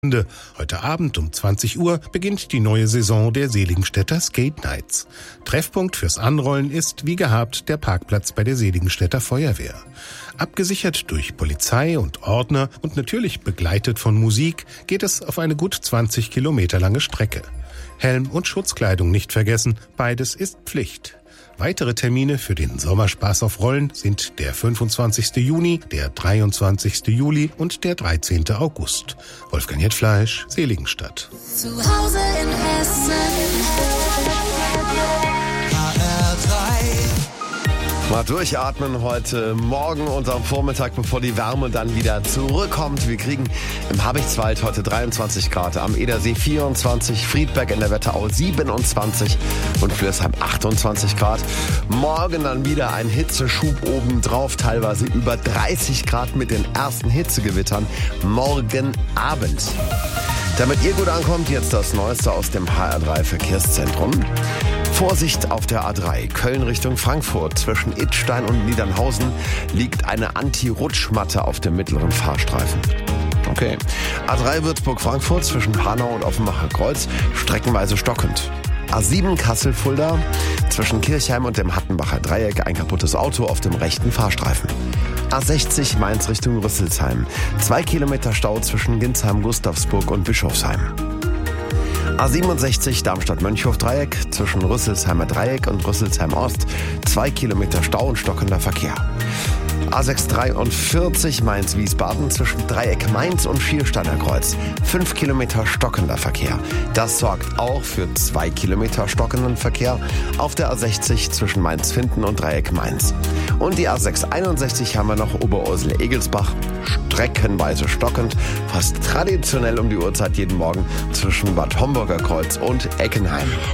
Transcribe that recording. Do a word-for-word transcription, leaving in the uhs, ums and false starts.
Heute Abend um zwanzig Uhr beginnt die neue Saison der Seligenstädter Skate Nights. Treffpunkt fürs Anrollen ist, wie gehabt, der Parkplatz bei der Seligenstädter Feuerwehr. Abgesichert durch Polizei und Ordner und natürlich begleitet von Musik geht es auf eine gut zwanzig Kilometer lange Strecke. Helm und Schutzkleidung nicht vergessen, beides ist Pflicht. Weitere Termine für den Sommerspaß auf Rollen sind der fünfundzwanzigste Juni, der dreiundzwanzigste Juli und der dreizehnte August. Wolfgang Hetfleisch, Seligenstadt. Zu Hause in Hessen. H R drei. Mal durchatmen heute Morgen und am Vormittag, bevor die Wärme dann wieder zurückkommt. Wir kriegen im Habichtswald heute dreiundzwanzig Grad, am Edersee vierundzwanzig, Friedberg in der Wetterau siebenundzwanzig und Flörsheim achtundzwanzig Grad. Morgen dann wieder ein Hitzeschub obendrauf, teilweise über dreißig Grad mit den ersten Hitzegewittern morgen Abend. Damit ihr gut ankommt, jetzt das Neueste aus dem H R drei Verkehrszentrum. Vorsicht auf der A drei, Köln Richtung Frankfurt. Zwischen Idstein und Niedernhausen liegt eine Anti-Rutschmatte auf dem mittleren Fahrstreifen. Okay. A drei Würzburg-Frankfurt zwischen Hanau und Offenbacher Kreuz, streckenweise stockend. A sieben Kassel-Fulda, zwischen Kirchheim und dem Hattenbacher Dreieck ein kaputtes Auto auf dem rechten Fahrstreifen. A sechzig Mainz Richtung Rüsselsheim, zwei Kilometer Stau zwischen Ginsheim-Gustavsburg und Bischofsheim. A siebenundsechzig Darmstadt-Mönchhof-Dreieck zwischen Rüsselsheimer Dreieck und Rüsselsheim Ost, zwei Kilometer Stau und stockender Verkehr. A sechshundertdreiundvierzig Mainz-Wiesbaden zwischen Dreieck Mainz und Schiersteiner Kreuz, fünf Kilometer stockender Verkehr. Das sorgt auch für zwei Kilometer stockenden Verkehr auf der A sechzig zwischen Mainz-Finden und Dreieck Mainz. Und die A sechshunderteinundsechzig haben wir noch Oberursel-Egelsbach, streckenweise stockend, fast traditionell um die Uhrzeit jeden Morgen zwischen Bad Homburger Kreuz und Eckenheim.